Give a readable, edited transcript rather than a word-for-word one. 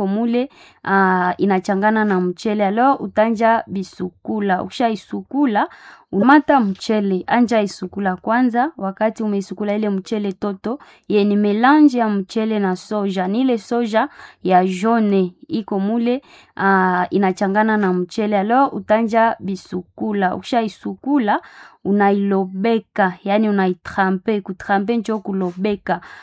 iko mule inachangana na mchele. Alors utanja bisukula. Ukishaisukula unamata mchele, anja isukula kwanza. Wakati umeisukula ile mchele toto, ye ni melange ya mchele na soja. Ni ile soja ya jaune iko mule inachangana na mchele. Alors utanja bisukula. Ukishaisukula unailobeka, yani unaitrempe. Kutrempe njo kulobeka.